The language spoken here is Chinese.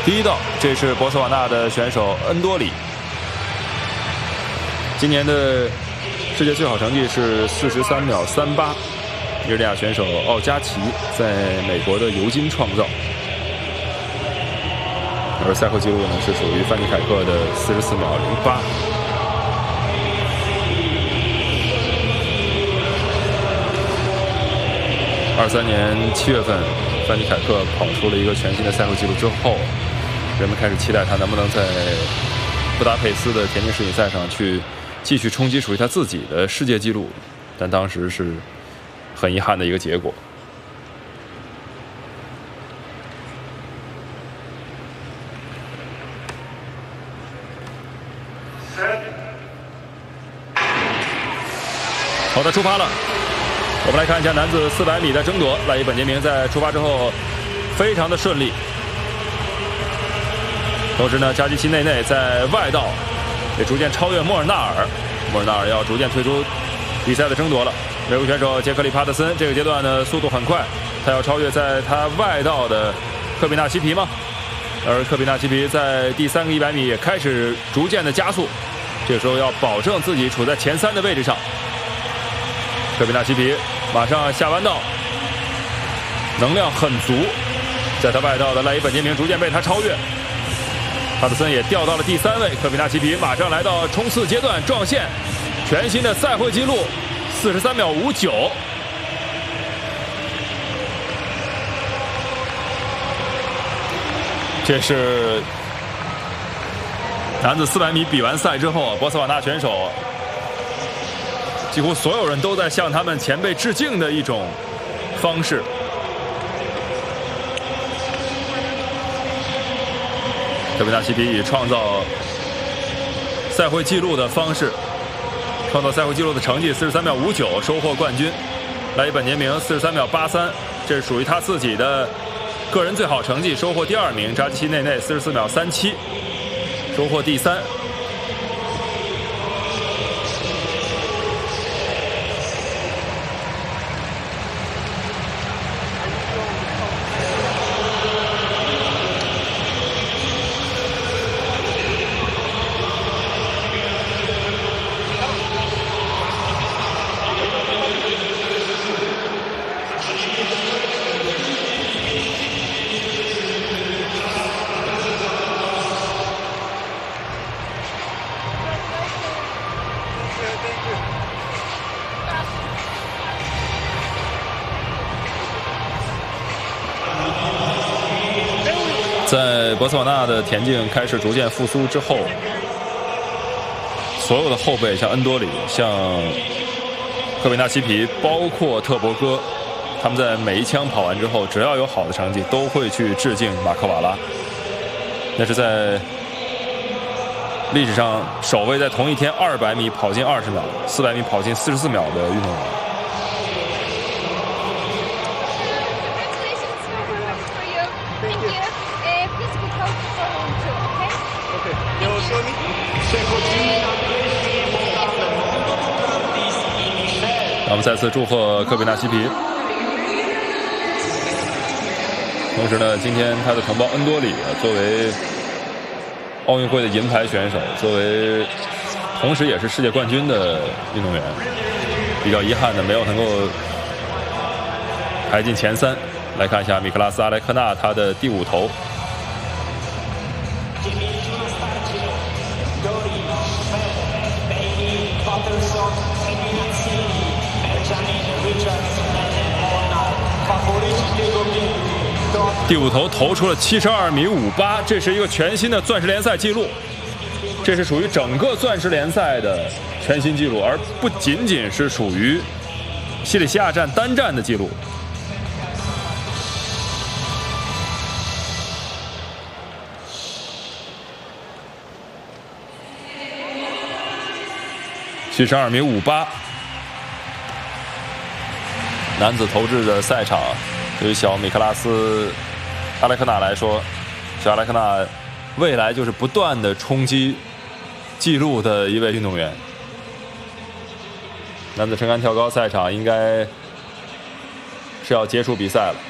第一道，这是博茨瓦纳的选手恩多里，今年的世界最好成绩是43秒38，日利亚选手奥加奇在美国的尤金创造，而赛后纪录呢是属于范尼凯克的44秒08。23年7月份，范尼凯克跑出了一个全新的赛后纪录之后，人们开始期待他能不能在布达佩斯的田径世锦赛上去继续冲击属于他自己的世界纪录，但当时是很遗憾的一个结果。好的，出发了。我们来看一下男子400米的争夺，赖伊本杰明在出发之后非常的顺利。同时呢，加基奇内内在外道也逐渐超越莫尔纳尔，莫尔纳尔要逐渐退出比赛的争夺了。美国选手杰克里帕特森这个阶段呢速度很快，他要超越在他外道的科比纳西皮吗？而科比纳西皮在第3个100米也开始逐渐的加速，这个时候要保证自己处在前3的位置上。科比纳西皮马上下弯道，能量很足，在他外道的赖伊本杰明逐渐被他超越。帕特森也掉到了第3位，科比纳西皮马上来到冲刺阶段撞线，全新的赛会纪录43秒59。这是男子400米比完赛之后，博茨瓦纳选手几乎所有人都在向他们前辈致敬的一种方式。科比纳西皮以创造赛会纪录的方式，创造赛会纪录的成绩43秒59，收获冠军。赖伊本杰明43秒83，这是属于他自己的个人最好成绩，收获第2名。扎基奇内内44秒37，收获第3。在博茨瓦纳的田径开始逐渐复苏之后，所有的后辈像恩多里、像科比纳西皮，包括特博戈，他们在每一枪跑完之后，只要有好的成绩，都会去致敬马克瓦拉。那是在历史上首位在同一天200米跑进20秒，400米跑进44秒的运动员。我们再次祝贺科比纳西皮。同时呢，今天他的同胞恩多里作为奥运会的银牌选手，作为同时也是世界冠军的运动员，比较遗憾的没有能够排进前3。来看一下米克拉斯·阿莱克纳他的第5头。第5头投出了72米58，这是一个全新的钻石联赛纪录，这是属于整个钻石联赛的全新纪录，而不仅仅是属于西里西亚站单站的纪录。72米58，男子投掷的赛场，对于小米克拉斯·阿莱克纳来说，小阿莱克纳未来就是不断的冲击纪录的一位运动员。男子撑杆跳高赛场应该是要结束比赛了。